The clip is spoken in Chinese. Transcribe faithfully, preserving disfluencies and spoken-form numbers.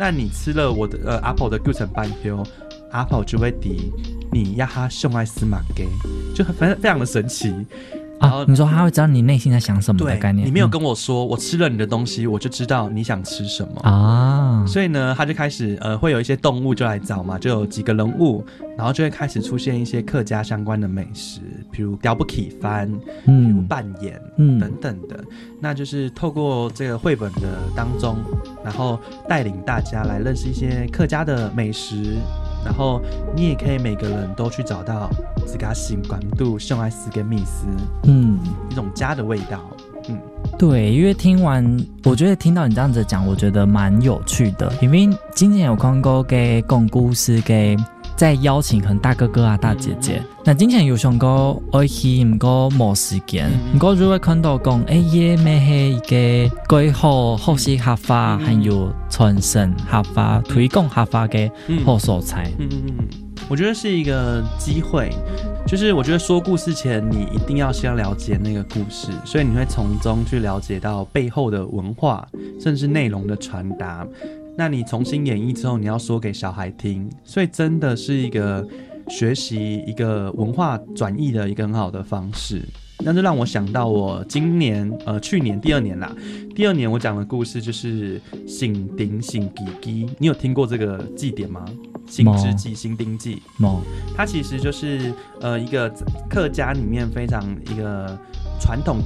那你吃了我的呃阿婆的旧城斑丢，阿婆就会抵你要他送爱司马给，就很非常的神奇。然后、 啊、你说他会知道你内心在想什么的概念？ 你没有跟我说、嗯、我吃了你的东西，我就知道你想吃什么啊。 所以呢，他就开始呃，会有一些动物就来找嘛，就有几个人物，然后就会开始出现一些客家相关的美食，比如雕不起翻，比如扮演、嗯、等等的。那就是透过这个绘本的当中，然后带领大家来认识一些客家的美食。然后你也可以每个人都去找到自己心感度上爱斯跟密斯，嗯，一种家的味道，嗯， 对，因为听完，我觉得听到你这样子讲，我觉得蛮有趣的，因为今年有看过给讲故事给。在邀请可能大哥哥啊、大姐姐，嗯、那之前有想过我去，不过没时间。不过如果看到讲，哎耶，咩係一個幾好學習客家，還有傳承客家、推廣客家嘅好素材。 嗯嗯嗯，我觉得是一个机会，就是我觉得说故事前，你一定要先了解那个故事，所以你会从中去了解到背后的文化，甚至内容的传达。那你重新演绎之后，你要说给小孩听，所以真的是一个学习一个文化转译的一个很好的方式。那就让我想到我今年呃去年第二年啦，第二年我讲的故事就是醒丁醒吉吉，你有听过这个祭典吗？新之祭、新丁祭，它其实就是呃一个客家里面非常一个传统